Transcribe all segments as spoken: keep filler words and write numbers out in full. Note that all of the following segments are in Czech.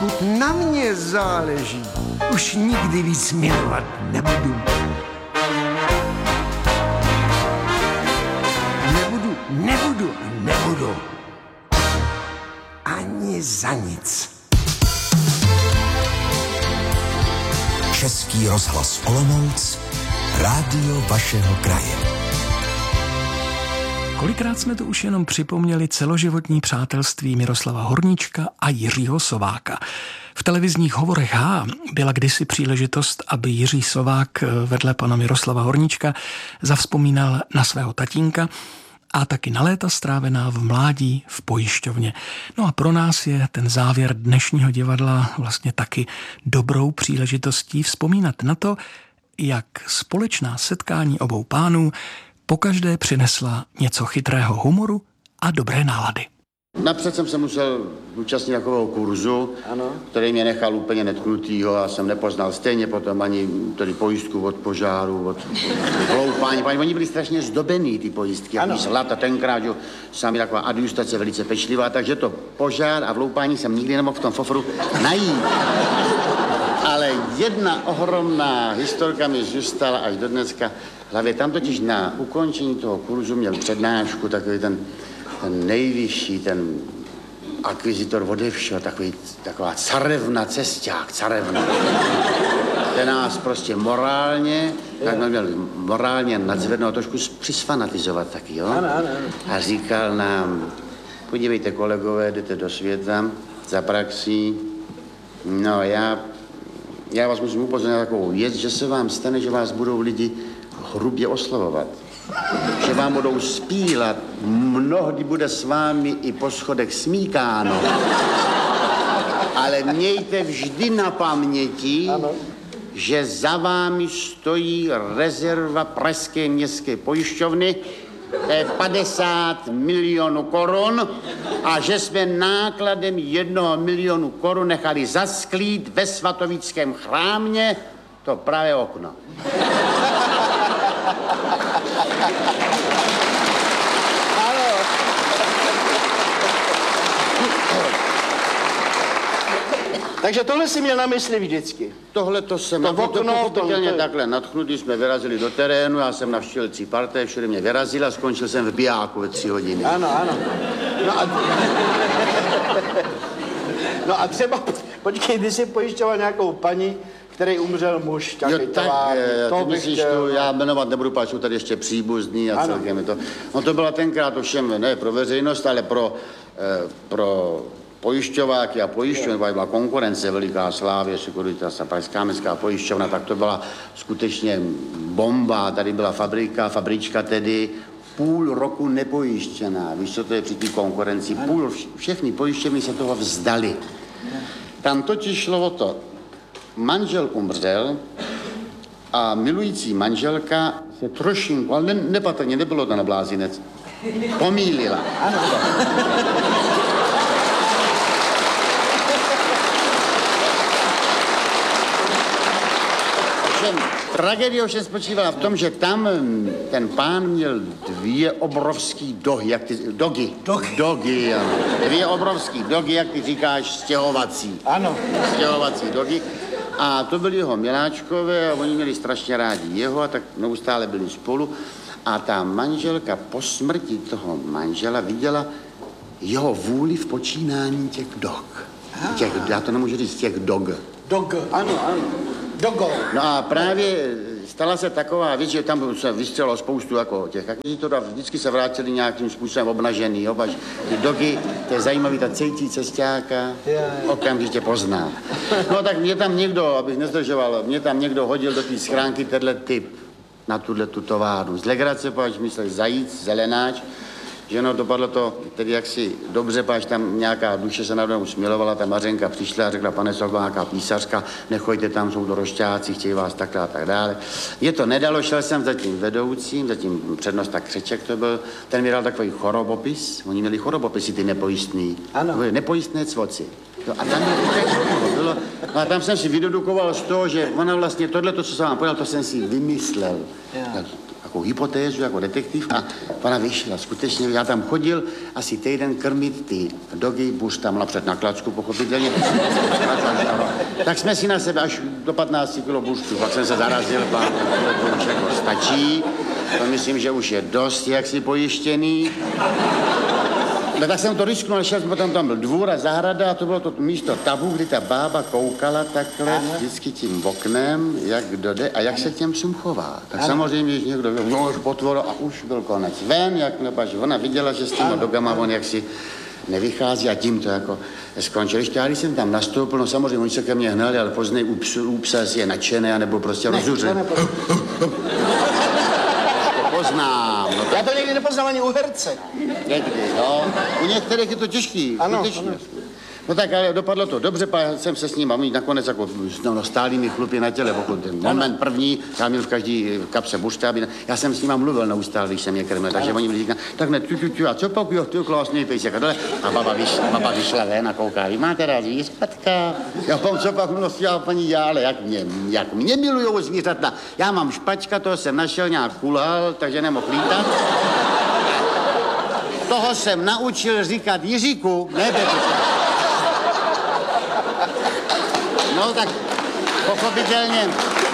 Pokud na mě záleží, už nikdy víc milovat nebudu. Nebudu, nebudu, nebudu. Ani za nic. Český rozhlas Olomouc, rádio vašeho kraje. Kolikrát jsme tu už jenom připomněli celoživotní přátelství Miroslava Horníčka a Jiřího Sováka. V televizních hovorech H byla kdysi příležitost, aby Jiří Sovák vedle pana Miroslava Horníčka zavzpomínal na svého tatínka a taky na léta strávená v mládí v pojišťovně. No a pro nás je ten závěr dnešního divadla vlastně taky dobrou příležitostí vzpomínat na to, jak společná setkání obou pánů pokaždé přinesla něco chytrého humoru a dobré nálady. Napřed jsem se musel účastnit takového kurzu, ano. Který mě nechal úplně netknutýho. Já jsem nepoznal stejně potom ani tedy pojistku od požáru, od hloupání. Oni byli strašně zdobený, ty pojistky. Jak zlat a tenkrát, že sami taková adjustace velice pečlivá, takže to požár a vloupání jsem nikdy nemohl v tom fofru najít. Ale jedna ohromná historka mi zůstala až do dneska v hlavě. Tam totiž na ukončení toho kurzu měl přednášku takový ten, ten nejvyšší, ten akvizitor ode všeho, takový, taková carevna cesták, carevna. Ten nás prostě morálně, tak měl morálně nadzvednout, trošku přisfanatizovat taky, jo? Ano, ano. A říkal nám, podívejte kolegové, jdete do světa za praxí, no já... Já vás musím upozornit na takovou věc, že se vám stane, že vás budou lidi hrubě oslovovat. Že vám budou spílat, mnohdy bude s vámi i po schodech smíkáno. Ale mějte vždy na paměti, ano. Že za vámi stojí rezerva Pražské městské pojišťovny, to je padesát milionů korun a že jsme nákladem jednoho milionu korun nechali zasklít ve svatovickém chrámě to pravé okno. Takže tohle si měl na mysli vždycky. Tohle to jsem to okno, to, to, to, takhle nadchnutý jsme vyrazili do terénu, já jsem navštívil tři parté, všude mě vyrazil a skončil jsem v bijáku ve tři hodiny. Ano, ano. No a, no a třeba, počkej, když jsi pojišťoval nějakou paní, který umřel muž, jo, tak, továr, to ty myslíš chtěl... tu, já jmenovat nebudu, páč, jsou tady ještě příbuzný a celkem je to. No to byla tenkrát ovšem ne pro veřejnost, ale pro, eh, pro pojišťováky a pojišťovny, byla konkurence veliká, Slávě, Securitas a Pražská městská pojišťovna, tak to byla skutečně bomba. Tady byla fabrika, fabrička tedy půl roku nepojištěná. Víš, co to je při té konkurenci? Půl, všechny pojišťovny se toho vzdali. Tam totiž šlo o to, manžel umřel a milující manželka se trošinku, ale ne, nepatrně, nebylo to na blázinec, pomýlila. Ano. Tragédie ovšem spočívala v tom, že tam ten pán měl dvě obrovský dohy, jak ty, dogy. Dogy. Dogy, ano. Dvě obrovský dogy, jak ty říkáš, stěhovací. Ano. Stěhovací dogy. A to byli jeho miláčkové a oni měli strašně rádi jeho a tak neustále byli spolu. A ta manželka po smrti toho manžela viděla jeho vůli v počínání těch dog. Těch, já to nemůžu říct, těch dog. Dog, ano, ano. Dogo. No a právě stala se taková věc, že tam se vystřelilo spoustu jako těch akvizitorů a vždycky se vrátili nějakým způsobem obnažený, jo, až ty dogy, to je zajímavý, ta cejtí cestáka, okamžitě pozná. No tak mě tam někdo, abych nezdržoval, mě tam někdo hodil do té schránky tenhle typ na tuhle tu továrnu. Z legrace, páč myslel zajíc, zelenáč, že no, dopadlo to tedy jaksi dobře, páč tam nějaká duše se na mnou smilovala, ta Mařenka přišla a řekla, pane Sokol, nějaká písařka, nechoďte tam, jsou dorošťáci, chtějí vás takhle a tak dále. Je to nedalo, šel jsem za tím vedoucím, za tím přednosta Křeček to byl, ten mi dal takový chorobopis, oni měli chorobopisy, ty nepojistný. Ano. Nepojistné cvoci. No a tam, bylo, no a tam jsem si vydedukoval z toho, že ona vlastně tohle, to, co jsem vám povedal, to jsem si vymyslel. Yeah. takovou hypotézu jako detektiv a ona vyšla. Skutečně já tam chodil asi týden krmit ty dogy, buř tam napřed na klacku, pochopitelně. Tak jsme si na sebe až do patnáct kilo buřtu, pak jsem se zarazil, pán, to už jako stačí. To myslím, že už je dost jaksi pojištěný. No tak jsem to risknul, šel jsem potom, tam byl dvůr a zahrada a to bylo to místo tabu, kdy ta bába koukala takhle ano. Vždycky tím oknem, jak kdo jde a jak se k těm psům chová. Tak ano. Samozřejmě, když někdo byl, no už potvoro a už byl konec. Ven, jak nebaž, ona viděla, že s těma dogama on jaksi nevychází a tím to jako skončil. Ještě já, když jsem tam nastoupil, no samozřejmě oni se ke mně hnali, ale později u, psu, u psa si je nadšený, anebo prostě rozuřený. Poznám. No já to někdy nepoznám ani u herce. Někdy, no. U některých je to těžký. Ano, skutečně. ano. No tak, ale dopadlo to dobře, pak jsem se s ním a my nakonec jako no, stáli mi chlupy na těle, pokud ten moment první, já měl v každý kapse buštáby, já jsem s ním mluvil neustále, když jsem je krmil, takže oni mi říkají, tak ne, tu, tu, tu, a co pak, jo, ty krásný pejsek, a dole, a baba vyšla, baba vyšla ven a kouká, vy máte rád zvířatka? Já pám, co pak, no, já, paní Jále, jak mě, jak mě milujou zvířata, já mám špačka, toho jsem našel, nějak kulhal, takže nemohl lítat. Toho jsem naučil říkat Jiříku, ne, no tak pochopitelně.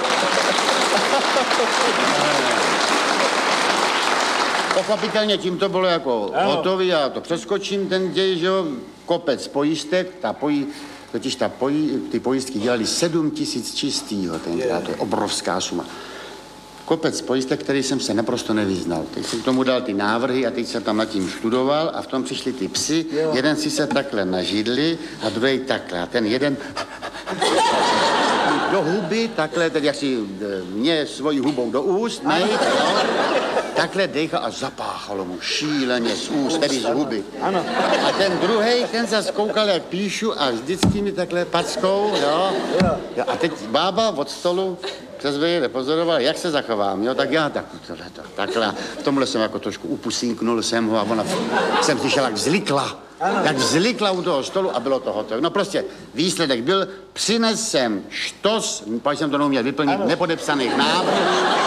Pochopitelně tím to bylo jako hotový, já to přeskočím ten děj, že jo, kopec pojistek, ta pojí, totiž ta pojí, ty pojistky dělali sedm tisíc čistýho tenkrát, to je obrovská suma. Kopec pojistek, který jsem se naprosto nevyznal. Teď jsem k tomu dal ty návrhy a teď jsem tam nad tím študoval a v tom přišli ty psy, jeden si se takhle nažidli a druhý takhle a ten jeden do huby, takhle, tedy jak si mě svojí hubou do úst, nej, no, takhle dejchal a zapáchalo mu šíleně z úst, tedy z huby. Ano. A ten druhej, ten zase koukal, jak píšu a vždycky mi takhle packou, jo. jo. A teď bába od stolu přes vejle pozoroval, jak se zachovám, jo, tak já tak, tohle, to, takhle. V tomhle jsem jako trošku upusínknul jsem ho a ona, jsem slyšel, jak vzlikla. Jak vzlikla u toho stolu a bylo to hotové. No prostě výsledek byl, přines jsem štos, pak jsem to neuměl vyplnit, ano. Nepodepsaných návrhů,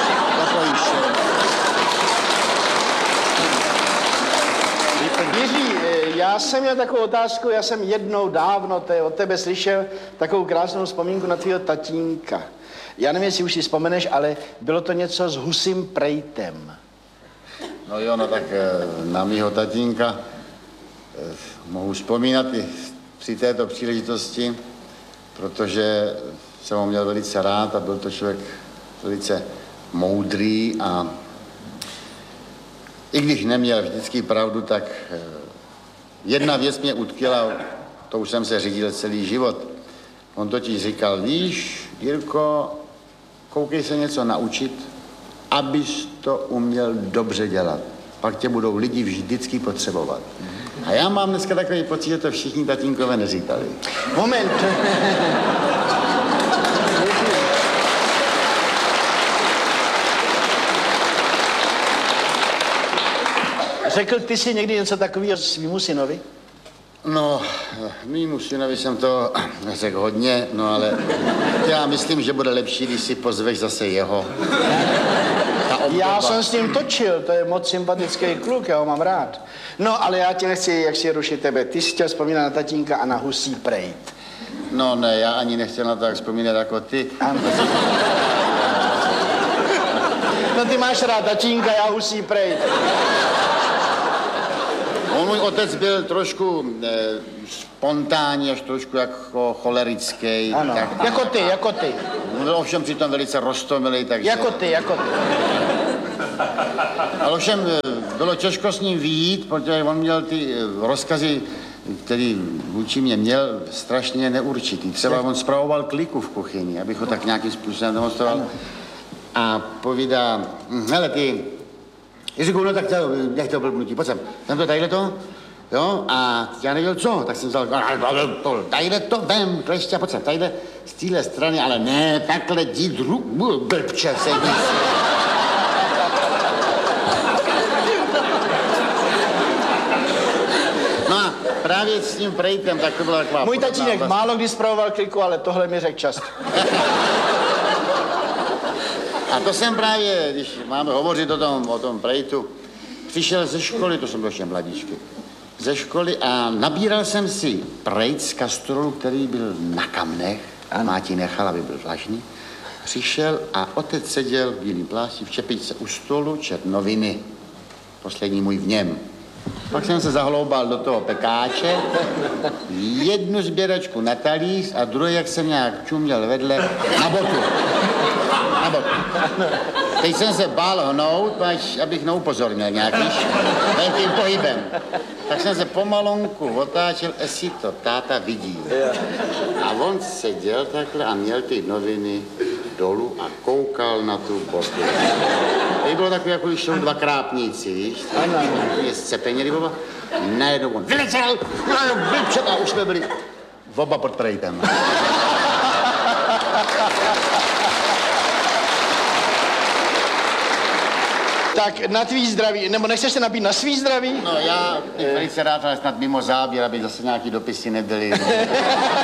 Jiří, já jsem měl takovou otázku, já jsem jednou dávno te, od tebe slyšel takovou krásnou vzpomínku na tvýho tatínka. Já nevím, jestli už si vzpomeneš, ale bylo to něco s husím prejtem. No jo, no tak na mýho tatínka mohu vzpomínat i při této příležitosti, protože jsem ho měl velice rád a byl to člověk velice moudrý a i když neměl vždycky pravdu, tak jedna věc mě utkvěla, to už jsem se řídil celý život. On totiž říkal, víš, Jirko, koukej se něco naučit, abys to uměl dobře dělat. Pak tě budou lidi vždycky potřebovat. A já mám dneska takový pocit, že to všichni tatínkové neříkali. Moment. Řekl ty si někdy něco takového svýmu synovi? No, mýmu synovi jsem to řekl hodně, no ale já myslím, že bude lepší, když si pozveš zase jeho. Já jsem s ním točil, to je moc sympatický kluk, já ho mám rád. No, ale já ti nechci, jak si rušit tebe. Ty jsi chtěl vzpomínat na tatínka a na husí prejt. No ne, já ani nechtěl na to jak vzpomínat jako ty. Ano. No ty máš rád tatínka, já husí prejt. On, můj otec byl trošku eh, spontánní, až trošku jako cholerický. Ano, tak, jako ty, jako ty. Byl ovšem přitom velice roztomilý, takže... Jako ty, jako ty. Ale ovšem bylo těžko s ním vyjít, protože on měl ty rozkazy, který vůči mě měl, strašně neurčitý. Třeba on spravoval kliku v kuchyni, abych ho tak nějakým způsobem demonstroval. A povídá, hele ty, Jiříku, no tak to, nech to blbnutí, pojď sem, tam to tadyhle to, jo, a já nevěděl co, tak jsem vzal, tadyhle to, vem, klešťa, pojď sem, tadyhle z téhle strany, ale ne, takhle jdi druhu, blbče, sedí. No a právě s tím prejtem, tak to byla taková... Můj tatínek vlastně. málo kdy spravoval kliku, ale tohle mi řekl často. A to jsem právě, když máme hovořit o tom, o tom prejtu, přišel ze školy, to jsem byl ještě mladíčky, ze školy a nabíral jsem si prejt z kastrolu, který byl na kamnech. Máti nechal, aby byl vlažný. Přišel a otec seděl v bílým plášti v čepičce u stolu, čet noviny. Poslední můj v něm. Pak jsem se zahloubal do toho pekáče, jednu sběračku na talíř a druhý, jak jsem nějak čuměl vedle, na botu. Na botu. Teď jsem se bál hnout, až abych neupozornil nějak, víš, velkým pohybem. Tak jsem se pomalonku otáčel, jestli to táta vidí. A on seděl takhle a měl ty noviny dolů a koukal na tu botu. Tady bylo takové, jako když jsou dva krápníci, víš? Ano, je scepeněli oba. Najednou on vyletěl, vypřed a už jsme byli oba pod prejtem. Tak na tvý zdraví, nebo nechceš se napít na svý zdraví? No já bych velice rád, ale snad mimo záběr, aby zase nějaký dopisy nebyly.